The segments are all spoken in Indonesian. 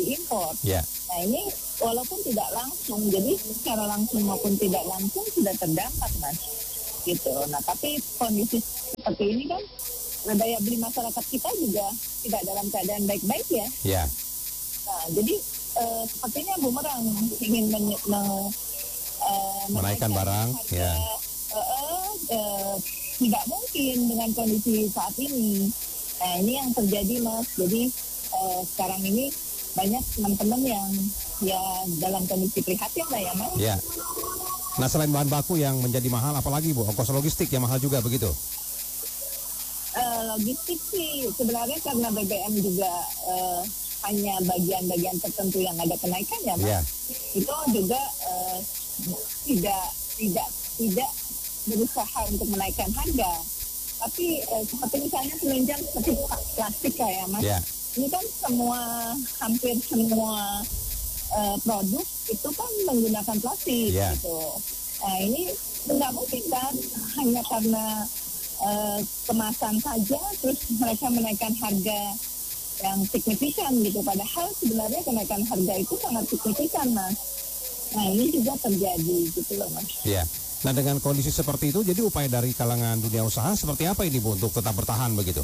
impor. Ya. Nah ini walaupun tidak langsung, jadi secara langsung maupun tidak langsung sudah terdampak, Mas. Gitu. Nah tapi kondisi seperti ini kan daya beli masyarakat kita juga tidak dalam keadaan baik-baik ya. Ya. Nah jadi sepertinya bumerang ingin menaikkan barang, harga, ya. Tidak mungkin dengan kondisi saat ini. Nah ini yang terjadi, Mas. Jadi sekarang ini banyak teman-teman yang ya dalam kondisi prihatin lah ya, Mas. Ya. Nah selain bahan baku yang menjadi mahal, apalagi Bu, ongkos logistik yang mahal juga begitu? Logistik sih sebenarnya karena BBM juga hanya bagian-bagian tertentu yang ada kenaikan ya, Mas. Ya. Itu juga tidak berusaha untuk menaikkan harga. Tapi seperti misalnya penunjang seperti plastik ya, Mas. Ya. Ini kan hampir semua produk itu kan menggunakan plastik gitu. Nah ini nggak mungkin kan hanya karena kemasan saja terus mereka menaikkan harga yang signifikan gitu. Padahal sebenarnya kenaikan harga itu sangat signifikan, Mas. Nah ini juga terjadi gitu loh, Mas. Iya. Nah dengan kondisi seperti itu, jadi upaya dari kalangan dunia usaha seperti apa ini Bu untuk tetap bertahan begitu?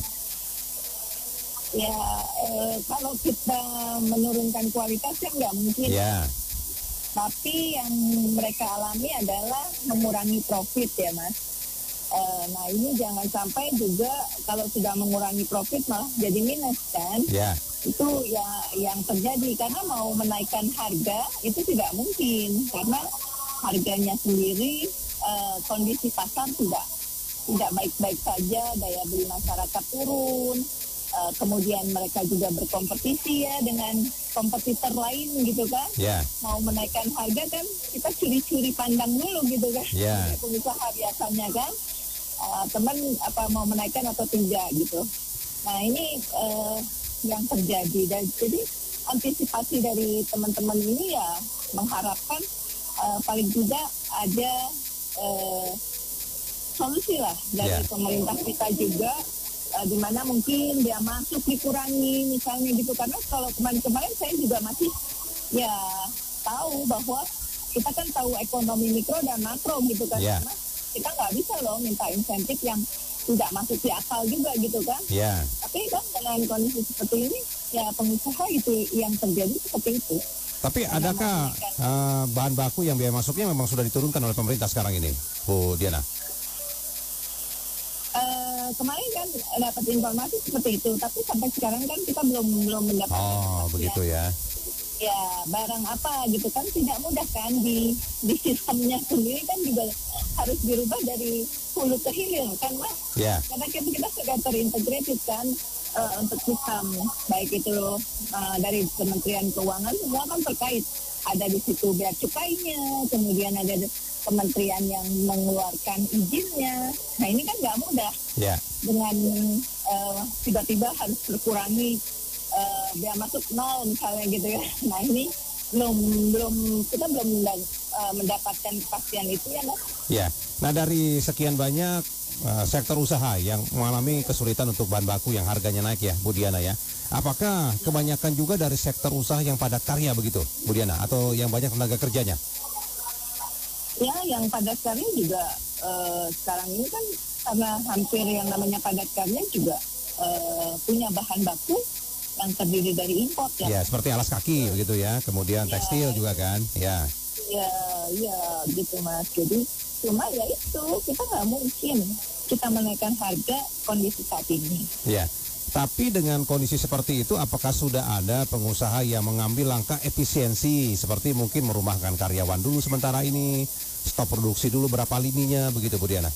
Ya kalau kita menurunkan kualitas kan nggak mungkin. Ya. Tapi yang mereka alami adalah mengurangi profit ya, Mas. Nah ini jangan sampai juga kalau sudah mengurangi profit malah jadi minus kan. Ya. Itu ya yang terjadi karena mau menaikkan harga itu tidak mungkin karena harganya sendiri kondisi pasar tidak baik-baik saja, daya beli masyarakat turun, kemudian mereka juga berkompetisi ya dengan kompetitor lain gitu kan. Yeah. Mau menaikkan harga kan kita curi-curi pandang dulu gitu kan. Yeah. Pengusaha biasanya kan teman apa mau menaikkan atau tidak gitu. Nah ini yang terjadi dan jadi antisipasi dari teman-teman ini ya mengharapkan paling tidak ada solusi lah dari pemerintah kita juga di mana mungkin dia masuk dikurangi misalnya gitu karena kalau kemarin saya juga masih ya tahu bahwa kita kan tahu ekonomi mikro dan makro gitu kan karena kita nggak bisa loh minta insentif yang tidak masuk di akal juga gitu kan. Tapi kan dengan kondisi seperti ini ya pengusaha itu yang terjadi seperti itu. Tapi adakah bahan baku yang biaya masuknya memang sudah diturunkan oleh pemerintah sekarang ini, Bu Diana? Kemarin kan dapat informasi seperti itu, tapi sampai sekarang kan kita belum mendapat. Oh, begitu ya. Ya, barang apa gitu kan tidak mudah kan di sistemnya sendiri kan juga harus dirubah dari hulu ke hilir kan, Mas? Ya. Karena kita sudah terintegrated kan untuk sistem baik itu dari Kementerian Keuangan semua kan terkait. Ada di situ bea cukainya, kemudian ada kementerian yang mengeluarkan izinnya. Nah ini kan nggak mudah. Dengan tiba-tiba harus berkurangi bea masuk 0 misalnya gitu ya. Nah ini kita belum mendapatkan kepastian itu ya, Mas. Ya. Nah dari sekian banyak sektor usaha yang mengalami kesulitan untuk bahan baku yang harganya naik ya, Bu Diana ya. Apakah kebanyakan juga dari sektor usaha yang padat karya begitu, Bu Diana, atau yang banyak tenaga kerjanya? Ya, yang padat karya juga sekarang ini kan karena hampir yang namanya padat karya juga punya bahan baku yang terdiri dari impor ya. Ya, seperti alas kaki begitu ya, kemudian tekstil juga kan, ya. Ya, gitu Mas. Jadi cuma ya itu kita nggak mungkin kita menaikkan harga kondisi saat ini. Ya. Tapi dengan kondisi seperti itu, apakah sudah ada pengusaha yang mengambil langkah efisiensi seperti mungkin merumahkan karyawan dulu sementara ini, stop produksi dulu berapa lininya, begitu Bu Diana?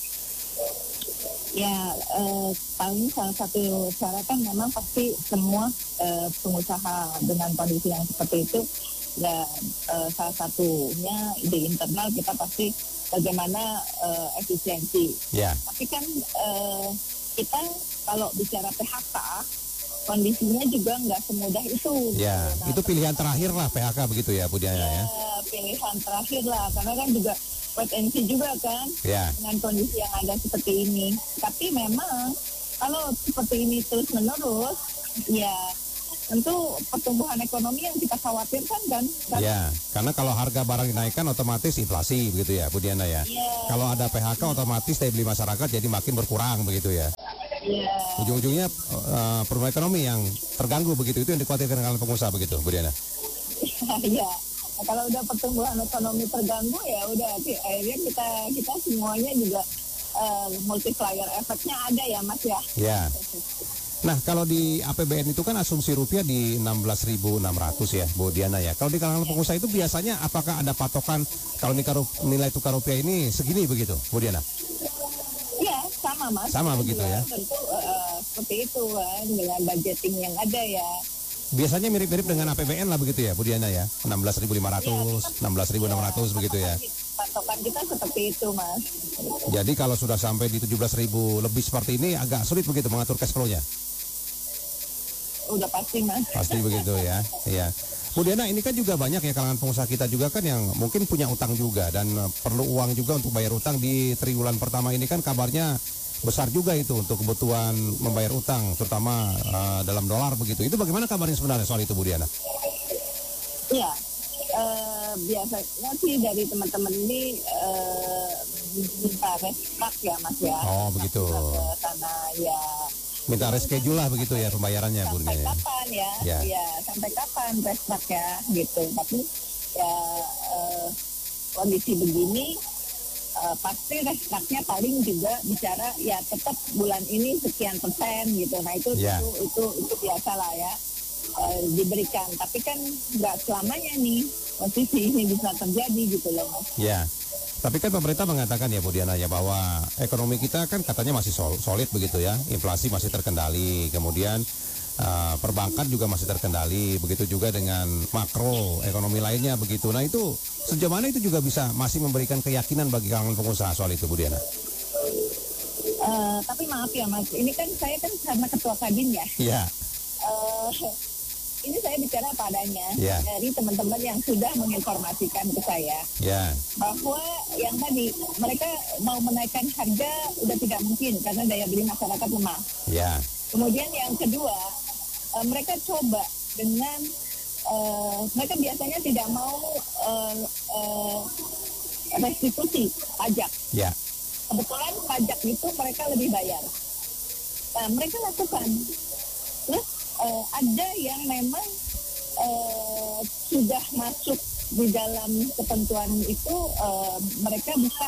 Ya, paling salah satu cara kan memang pasti semua pengusaha dengan kondisi yang seperti itu, ya salah satunya di internal kita pasti bagaimana efisiensi. Tapi kan kita kalau bicara PHK, kondisinya juga nggak semudah itu. Ya, nah, itu pilihan terakhir lah PHK begitu ya, Bu Diana ya? Pilihan terakhir lah, karena kan juga wait and see juga kan, dengan kondisi yang ada seperti ini. Tapi memang kalau seperti ini terus menerus, ya tentu pertumbuhan ekonomi yang kita khawatirkan kan. Ya, karena kalau harga barang dinaikkan otomatis inflasi begitu ya Bu Diana ya. Kalau ada PHK otomatis daya beli masyarakat jadi makin berkurang begitu ya. Ujung-ujungnya pertumbuhan ekonomi yang terganggu begitu, itu yang dikhawatirkan dengan pengusaha begitu Bu Diana. Iya. Nah, kalau udah pertumbuhan ekonomi terganggu ya udah akhirnya kita semuanya juga multiplier efeknya ada ya Mas ya. Ya. Nah, kalau di APBN itu kan asumsi rupiah di 16.600 ya, Bu Diana ya. Kalau di kalangan pengusaha itu biasanya apakah ada patokan kalau nilai tukar rupiah ini segini begitu, Bu Diana? Iya, sama Mas. Sama begitu ya. Tentu seperti itu kan dengan budgeting yang ada ya. Biasanya mirip-mirip dengan APBN lah begitu ya, Bu Diana ya. 16.500, 16.600 begitu ya. Patokan kita seperti itu Mas. Jadi kalau sudah sampai di 17.000 lebih seperti ini agak sulit begitu mengatur cash flow-nya. Udah pasti Mas. Pasti begitu ya. Iya. Bu Diana, ini kan juga banyak ya kalangan pengusaha kita juga kan yang mungkin punya utang juga dan perlu uang juga untuk bayar utang di triwulan pertama ini kan kabarnya besar juga itu untuk kebutuhan membayar utang terutama dalam dolar begitu. Itu bagaimana kabarnya sebenarnya soal itu Bu Diana? Iya. Biasanya sih dari teman-teman ini minta restock ya Mas ya. Oh begitu. Karena ya minta reschedule lah begitu ya pembayarannya Bu Diana. Sampai kapan ya? Ya sampai kapan restock ya gitu. Tapi ya kondisi begini pasti restocknya paling juga bicara ya tetap bulan ini sekian persen gitu. Nah itu biasalah ya. Diberikan, tapi kan nggak selamanya nih posisi ini bisa terjadi gitu loh Mas. Ya, tapi kan pemerintah mengatakan ya Bu Diana ya bahwa ekonomi kita kan katanya masih solid begitu ya, inflasi masih terkendali, kemudian perbankan juga masih terkendali, begitu juga dengan makro ekonomi lainnya begitu. Nah itu sejauh mana itu juga bisa masih memberikan keyakinan bagi kalangan pengusaha soal itu Bu Diana? Tapi maaf ya Mas, ini kan saya kan karena ketua Kadin ya. Iya. Ini saya bicara padanya dari teman-teman yang sudah menginformasikan ke saya bahwa yang tadi mereka mau menaikkan harga udah tidak mungkin karena daya beli masyarakat lemah. Kemudian yang kedua mereka coba dengan mereka biasanya tidak mau restitusi pajak. Kebetulan pajak itu mereka lebih bayar. Nah, mereka lakukan. Terus ada yang memang sudah masuk di dalam ketentuan itu mereka buka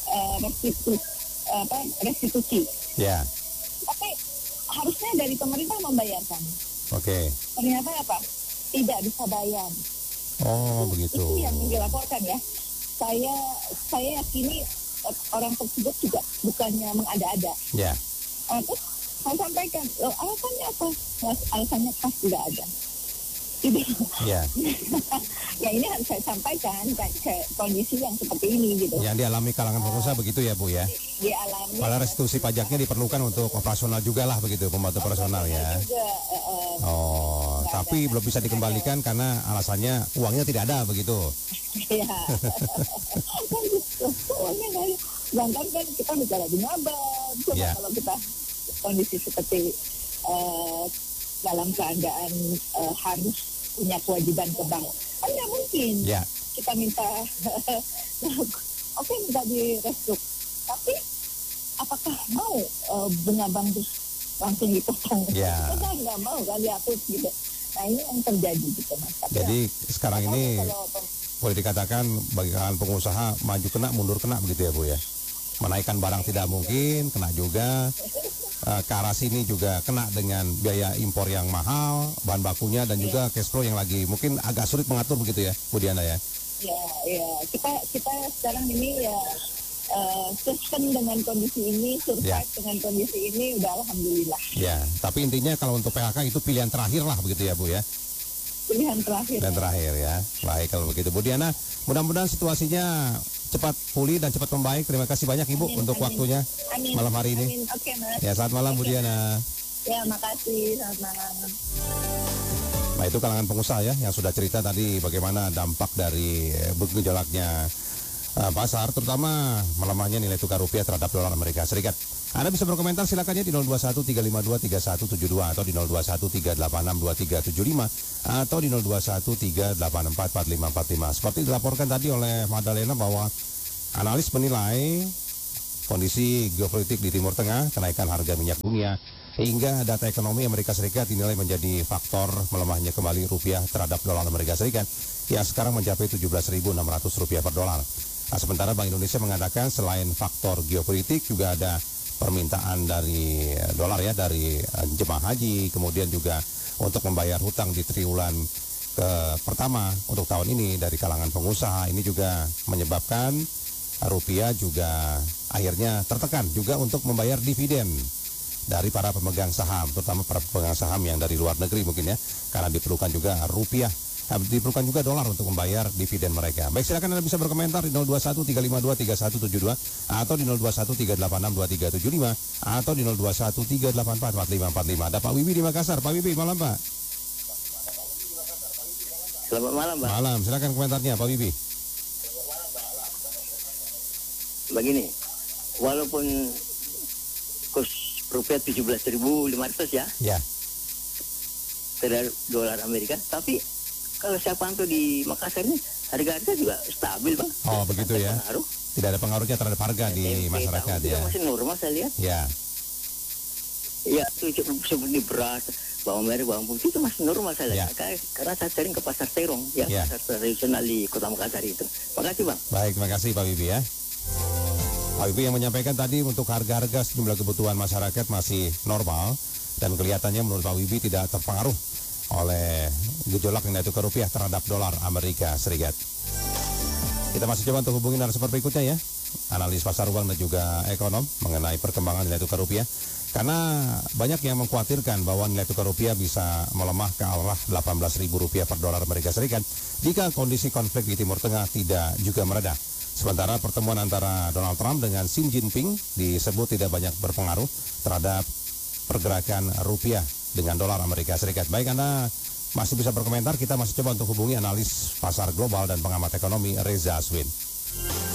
restitusi. Tapi harusnya dari pemerintah membayarkan. Ternyata apa? Tidak bisa bayar. Begitu. Itu yang dilaporkan ya. Saya yakini orang tersebut juga bukannya mengada-ada. Terus saya sampaikan, alasannya apa? Alasannya pas tidak ada. Ya ini harus saya sampaikan ke kondisi yang seperti ini gitu. Yang dialami kalangan pengusaha begitu ya Bu ya? Dialami. Padahal restitusi pajaknya diperlukan untuk operasional juga lah begitu, pembantu operasional ya. Tapi belum bisa dikembalikan karena alasannya uangnya tidak ada begitu. Iya. Uangnya nggak ada. Sedangkan kan kita bicara di Naban. Coba kalau kita kondisi seperti dalam keadaan harus punya kewajiban ke bank, kan nggak mungkin kita minta minta direstruk, tapi apakah mau bunga bank langsung dipotong? Kita nggak mau kan diatur gitu. Nah ini yang terjadi gitu Mas. Jadi sekarang ini boleh dikatakan bagi kalangan pengusaha maju kena mundur kena begitu ya Bu ya? Menaikkan barang tidak mungkin, kena juga. Ke arah sini juga kena dengan biaya impor yang mahal, bahan bakunya dan juga cash flow yang lagi mungkin agak sulit mengatur begitu ya, Bu Diana ya? Ya. Kita sekarang ini ya sustain dengan kondisi ini, survive dengan kondisi ini, udah alhamdulillah. Tapi intinya kalau untuk PHK itu pilihan terakhir lah begitu ya Bu ya? Pilihan terakhir ya. Baik kalau begitu Bu Diana, mudah-mudahan situasinya cepat pulih dan cepat membaik. Terima kasih banyak Ibu untuk waktunya malam hari ini. Oke, Mas. Ya, selamat malam Bu Diana. Ya, makasih. Selamat malam. Nah, itu kalangan pengusaha ya yang sudah cerita tadi bagaimana dampak dari bergejolaknya pasar, terutama melemahnya nilai tukar rupiah terhadap dolar Amerika Serikat. Anda bisa berkomentar silakan ya di 0213523172 atau di 0213862375 atau di 0213844545. Seperti dilaporkan tadi oleh Madalena bahwa analis menilai kondisi geopolitik di Timur Tengah, kenaikan harga minyak dunia, hingga data ekonomi Amerika Serikat dinilai menjadi faktor melemahnya kembali rupiah terhadap dolar Amerika Serikat yang sekarang mencapai 17.600 rupiah per dolar. Nah, sementara Bank Indonesia mengatakan selain faktor geopolitik juga ada permintaan dari dolar ya, dari jemaah haji, kemudian juga untuk membayar hutang di triwulan pertama untuk tahun ini dari kalangan pengusaha. Ini juga menyebabkan rupiah juga akhirnya tertekan juga untuk membayar dividen dari para pemegang saham, terutama para pemegang saham yang dari luar negeri mungkin ya, karena diperlukan juga rupiah, diperlukan juga dolar untuk membayar dividen mereka. Baik, silakan Anda bisa berkomentar di 0213523172 atau di 0213862375 atau di 0213844545. Ada Pak Wibi di Makassar. Pak Wibi, malam Pak. Selamat malam, Pak. Malam, silakan komentarnya Pak Wibi. Begini, walaupun kurs rupiah 17.500 ya, terhadap dolar Amerika, tapi kalau saya pantau di Makassar ini harga-harga juga stabil, Bang. Oh, begitu ya. Pengaruh. Tidak ada pengaruhnya terhadap harga di masyarakat ya. Masih normal saya lihat. Ya. Ya, itu seperti beras, bawang merah, bawang putih itu masih normal saya lihat. Ya. Karena saya sering ke pasar Terong, ya, pasar tradisional di Kota Makassar itu. Makasih, Bang. Baik, terima kasih Pak Wibi ya. Pak Wibi yang menyampaikan tadi untuk harga-harga sejumlah kebutuhan masyarakat masih normal dan kelihatannya menurut Pak Wibi tidak terpengaruh oleh gejolak nilai tukar rupiah terhadap dolar Amerika Serikat. Kita masih coba untuk hubungi narasumber berikutnya ya, analis pasar uang dan juga ekonom mengenai perkembangan nilai tukar rupiah. Karena banyak yang mengkhawatirkan bahwa nilai tukar rupiah bisa melemah ke arah 18.000 rupiah per dolar Amerika Serikat jika kondisi konflik di Timur Tengah tidak juga mereda. Sementara pertemuan antara Donald Trump dengan Xi Jinping disebut tidak banyak berpengaruh terhadap pergerakan rupiah dengan dolar Amerika Serikat. Baik, Anda masih bisa berkomentar, kita masih coba untuk hubungi analis pasar global dan pengamat ekonomi Reza Aswin.